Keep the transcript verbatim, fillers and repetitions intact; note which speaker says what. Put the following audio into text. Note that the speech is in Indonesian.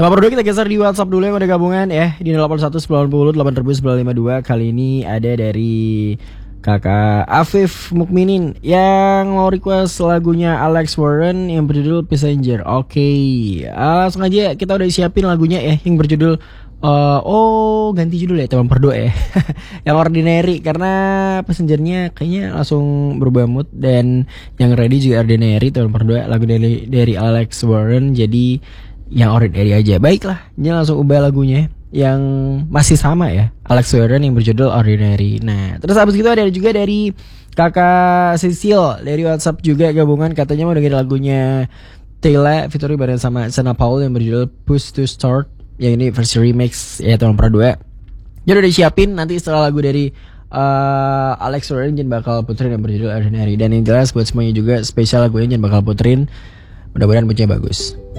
Speaker 1: Sama berdua kita geser di WhatsApp dulu yang udah gabungan ya di delapan satu sembilan nol delapan sembilan lima dua. Kali ini ada dari Kakak Afif Mukminin yang mau request lagunya Alex Warren yang berjudul Passenger. Oke, uh, langsung aja kita udah siapin lagunya ya yang berjudul uh, oh ganti judul ya teman berdua ya. Yang Ordinary karena Passengernya kayaknya langsung berubah mood, dan yang ready juga Ordinary teman berdua, lagu dari dari Alex Warren. Jadi yang Ordinary aja. Baiklah, ini langsung ubah lagunya yang masih sama ya, Alex Warren yang berjudul Ordinary. Nah, terus abis itu ada juga dari Kakak Cecil dari WhatsApp juga gabungan, katanya mau dengerin lagunya Taylor featuring bareng sama Sana Paul yang berjudul Push to Start, yang ini versi remix ya teman berdua. Jadi udah disiapin, nanti setelah lagu dari uh, Alex Warren Jen bakal puterin yang berjudul Ordinary. Dan yang jelas buat semuanya juga spesial lagunya Jen bakal puterin, mudah-mudahan moodnya bagus.